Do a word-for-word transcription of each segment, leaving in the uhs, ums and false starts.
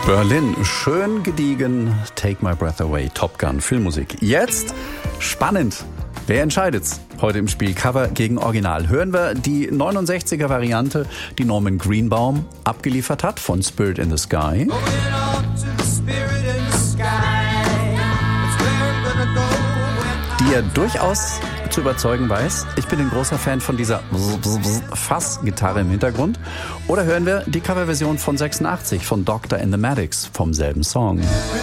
Berlin, schön gediegen, Take My Breath Away, Top Gun, Filmmusik. Jetzt spannend. Wer entscheidet's? Heute im Spiel Cover gegen Original. Hören wir die neunundsechziger-Variante, die Norman Greenbaum abgeliefert hat von Spirit in the Sky. Die er durchaus zu überzeugen weiß. Ich bin ein großer Fan von dieser Fass-Gitarre im Hintergrund. Oder hören wir die Coverversion von sechsundachtzig von Doctor and the Maddox vom selben Song.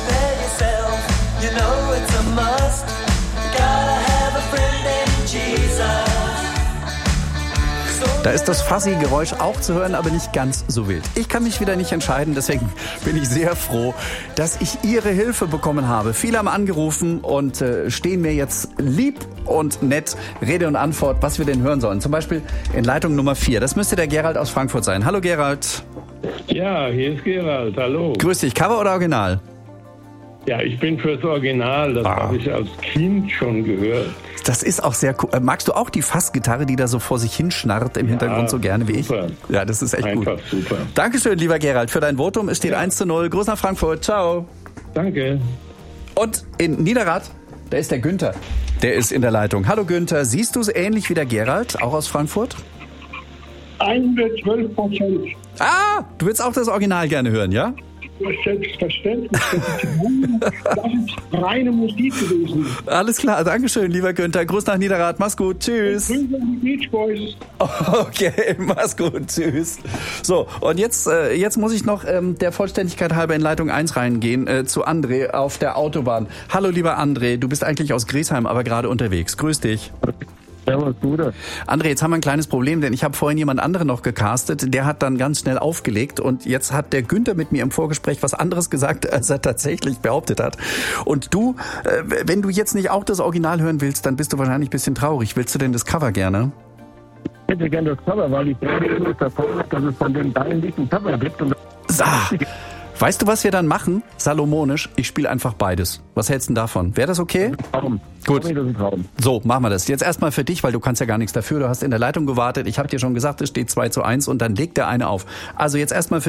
Da ist das Fuzzy-Geräusch auch zu hören, aber nicht ganz so wild. Ich kann mich wieder nicht entscheiden, deswegen bin ich sehr froh, dass ich Ihre Hilfe bekommen habe. Viele haben angerufen und äh, stehen mir jetzt lieb und nett Rede und Antwort, was wir denn hören sollen. Zum Beispiel in Leitung Nummer vier. Das müsste der Gerald aus Frankfurt sein. Hallo Gerald. Ja, hier ist Gerald. Hallo. Grüß dich. Cover oder Original? Ja, ich bin fürs Original. Das ah. habe ich als Kind schon gehört. Das ist auch sehr cool. Magst du auch die Fassgitarre, die da so vor sich hinschnarrt im ja, Hintergrund so gerne wie super. ich? Ja, das ist echt Einfach gut. Super. Dankeschön, lieber Gerald, für dein Votum. Es steht ja. eins zu null. Gruß nach Frankfurt. Ciao. Danke. Und in Niederrad, da ist der Günther. Der ist in der Leitung. Hallo Günther, siehst du es ähnlich wie der Gerald, auch aus Frankfurt? hundertzwölf Prozent. Ah, du willst auch das Original gerne hören, ja? Selbstverständlich. Das ist reine Musik gewesen. Alles klar, Dankeschön, lieber Günther. Gruß nach Niederrad, mach's gut, tschüss. Grüße an die Beach Boys. Okay, mach's gut, tschüss. So, und jetzt, äh, jetzt muss ich noch ähm, der Vollständigkeit halber in Leitung eins reingehen, äh, zu André auf der Autobahn. Hallo, lieber André, du bist eigentlich aus Griesheim, aber gerade unterwegs. Grüß dich. Servus, Bruder. André, jetzt haben wir ein kleines Problem, denn ich habe vorhin jemand anderen noch gecastet, der hat dann ganz schnell aufgelegt und jetzt hat der Günther mit mir im Vorgespräch was anderes gesagt, als er tatsächlich behauptet hat. Und du, äh, wenn du jetzt nicht auch das Original hören willst, dann bist du wahrscheinlich ein bisschen traurig. Willst du denn das Cover gerne? Ich hätte gerne das Cover, weil ich gerade davon, dass es von den beiden Lied ein Cover gibt. Und ah, weißt du, was wir dann machen? Salomonisch, ich spiele einfach beides. Was hältst du denn davon? Wäre das okay? Traum. Gut. Das ist ein Traum. So, machen wir das. Jetzt erstmal für dich, weil du kannst ja gar nichts dafür. Du hast in der Leitung gewartet. Ich habe dir schon gesagt, es steht zwei zu eins und dann legt der eine auf. Also jetzt erstmal für